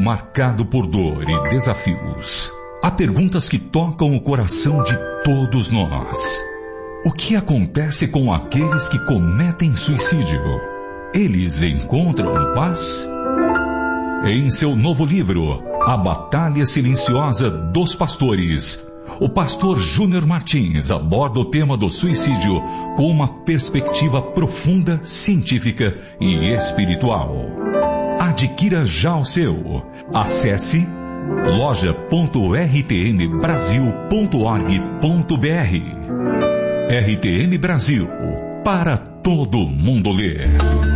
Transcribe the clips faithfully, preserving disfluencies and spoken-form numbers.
marcado por dor e desafios. Há perguntas que tocam o coração de todos nós. O que acontece com aqueles que cometem suicídio? Eles encontram paz? Em seu novo livro, A Batalha Silenciosa dos Pastores, o pastor Júnior Martins aborda o tema do suicídio com uma perspectiva profunda, científica e espiritual. Adquira já o seu. Acesse loja ponto r t m brasil ponto org ponto b r. R T M Brasil, para todo mundo ler.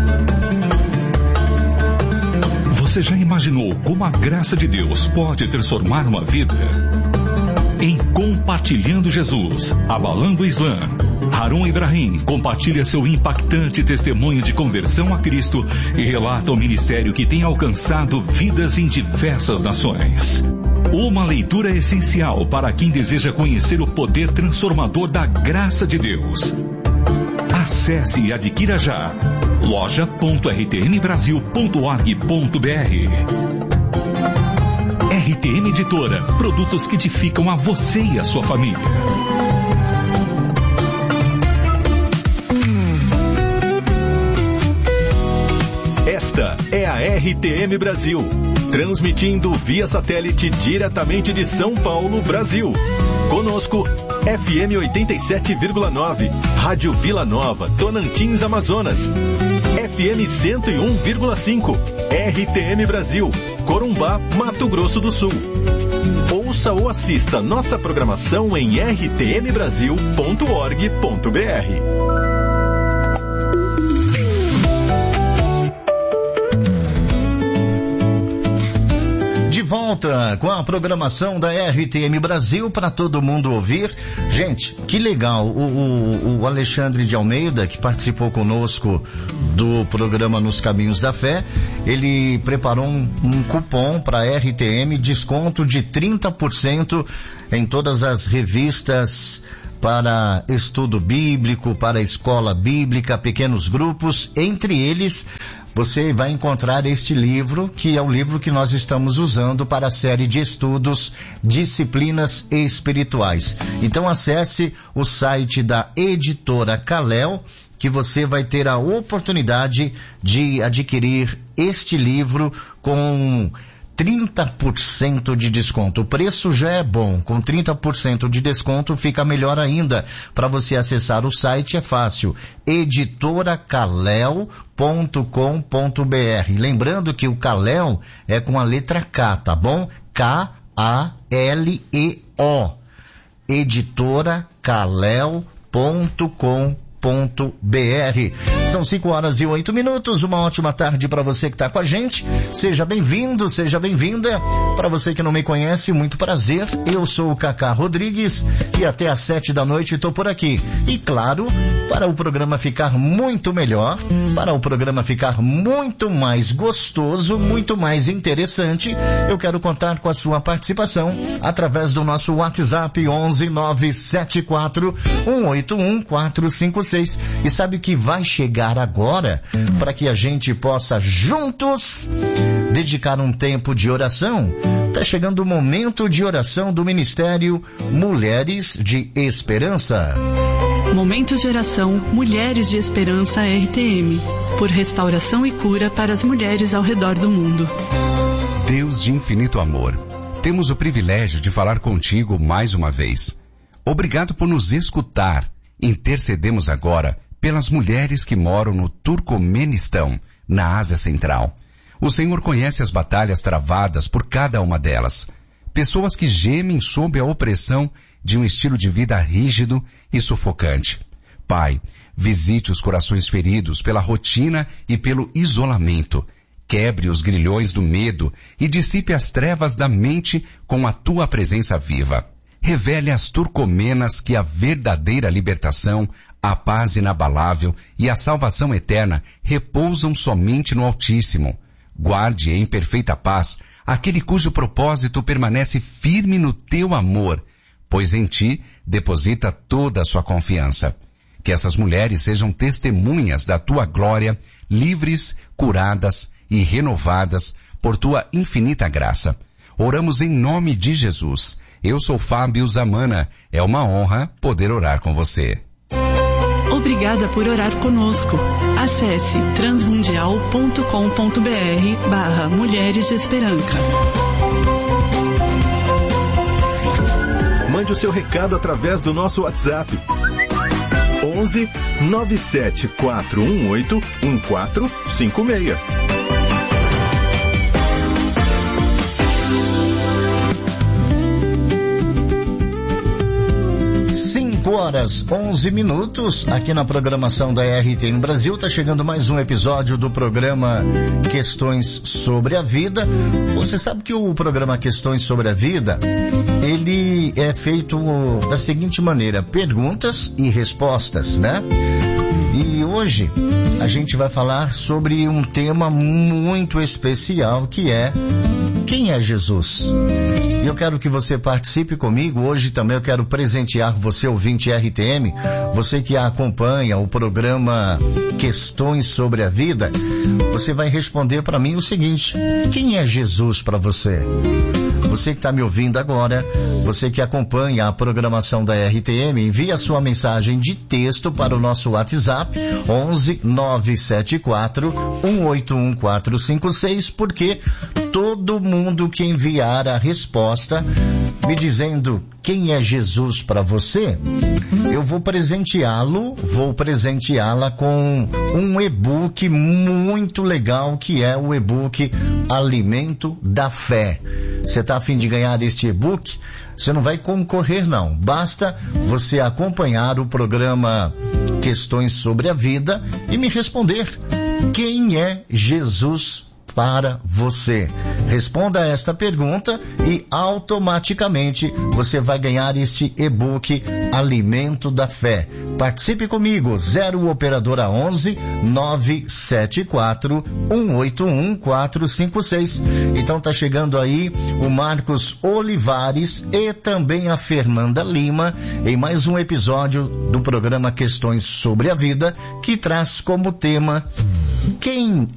Você já imaginou como a graça de Deus pode transformar uma vida? Em Compartilhando Jesus, Abalando o Islã, Harun Ibrahim compartilha seu impactante testemunho de conversão a Cristo e relata o ministério que tem alcançado vidas em diversas nações. Uma leitura essencial para quem deseja conhecer o poder transformador da graça de Deus. Acesse e adquira já loja ponto r t m brasil ponto org ponto b r. R T M Editora, produtos que edificam a você e a sua família. Esta é a R T M Brasil, transmitindo via satélite diretamente de São Paulo, Brasil. Conosco, F M oitenta e sete vírgula nove, Rádio Vila Nova, Tonantins, Amazonas. F M cento e um vírgula cinco, R T M Brasil, Corumbá, Mato Grosso do Sul. Ouça ou assista nossa programação em r t m brasil ponto org ponto b r. De volta com a programação da R T M Brasil para todo mundo ouvir. Gente, que legal, o, o, o Alexandre de Almeida, que participou conosco do programa Nos Caminhos da Fé, ele preparou um, um cupom para R T M, desconto de trinta por cento em todas as revistas para estudo bíblico, para escola bíblica, pequenos grupos. Entre eles, você vai encontrar este livro, que é o livro que nós estamos usando para a série de estudos Disciplinas Espirituais. Então acesse o site da Editora Kalel, que você vai ter a oportunidade de adquirir este livro com trinta por cento de desconto. O preço já é bom, com trinta por cento de desconto fica melhor ainda. Para você acessar o site é fácil, editora kalel ponto com ponto b r. Lembrando que o Kalel é com a letra K, tá bom? K A L E O. editora kalel ponto com ponto b r. São cinco horas e oito minutos. Uma ótima tarde para você que está com a gente. Seja bem-vindo, seja bem-vinda. Para você que não me conhece, muito prazer. Eu sou o Cacá Rodrigues e até às sete da noite estou por aqui. E claro, para o programa ficar muito melhor, para o programa ficar muito mais gostoso, muito mais interessante, eu quero contar com a sua participação através do nosso WhatsApp onze nove sete quatro um oito um quatro cinco seis. E sabe o que vai chegar agora? Para que a gente possa juntos dedicar um tempo de oração. Está chegando o momento de oração do Ministério Mulheres de Esperança. Momentos de oração Mulheres de Esperança R T M, por restauração e cura para as mulheres ao redor do mundo. Deus de infinito amor, temos o privilégio de falar contigo mais uma vez. Obrigado por nos escutar. Intercedemos agora pelas mulheres que moram no Turcomenistão, na Ásia Central. O Senhor conhece as batalhas travadas por cada uma delas. Pessoas que gemem sob a opressão de um estilo de vida rígido e sufocante. Pai, visite os corações feridos pela rotina e pelo isolamento. Quebre os grilhões do medo e dissipe as trevas da mente com a tua presença viva. Revele às turcomenas que a verdadeira libertação, a paz inabalável e a salvação eterna repousam somente no Altíssimo. Guarde em perfeita paz aquele cujo propósito permanece firme no teu amor, pois em ti deposita toda a sua confiança. Que essas mulheres sejam testemunhas da tua glória, livres, curadas e renovadas por tua infinita graça. Oramos em nome de Jesus. Eu sou Fábio Zamana. É uma honra poder orar com você. Obrigada por orar conosco. Acesse transmundial ponto com ponto br barra Mulheres de Esperança. Mande o seu recado através do nosso WhatsApp. onze nove sete quatro um oito um quatro cinco seis. cinco horas, onze minutos, aqui na programação da R T M Brasil, está chegando mais um episódio do programa Questões sobre a Vida. Você sabe que o programa Questões sobre a Vida, ele é feito da seguinte maneira, perguntas e respostas, né? E hoje a gente vai falar sobre um tema muito especial, que é: quem é Jesus? E eu quero que você participe comigo. Hoje também eu quero presentear você, ouvinte R T M, você que acompanha o programa Questões sobre a Vida. Você vai responder para mim o seguinte: quem é Jesus para você? Você que está me ouvindo agora, você que acompanha a programação da R T M, envie a sua mensagem de texto para o nosso WhatsApp onze nove sete quatro um oito um quatro cinco seis, porque todo mundo que enviar a resposta me dizendo quem é Jesus para você, eu vou presenteá-lo, vou presenteá-la com um e-book muito legal, que é o e-book Alimento da Fé. Você está a fim de ganhar este e-book? Você não vai concorrer não, basta você acompanhar o programa Questões sobre a Vida e me responder: quem é Jesus para você? Responda esta pergunta e automaticamente você vai ganhar este e-book Alimento da Fé. Participe comigo, zero operadora onze nove sete quatro um oito um quatro cinco seis. Então tá chegando aí o Marcos Olivares e também a Fernanda Lima em mais um episódio do programa Questões sobre a Vida, que traz como tema: quem